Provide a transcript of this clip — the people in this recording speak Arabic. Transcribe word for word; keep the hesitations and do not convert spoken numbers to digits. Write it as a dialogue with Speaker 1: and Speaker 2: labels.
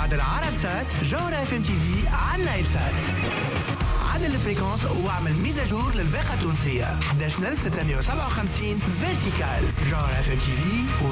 Speaker 1: وبعد العرب سات جوهرة اف ام تي في على نايل سات. عدل الفريكونس واعمل ميزاجور للباقة التونسية احد عشر ألف وستمائة وسبعة وخمسين فيرتيكال. جوهرة اف ام تي في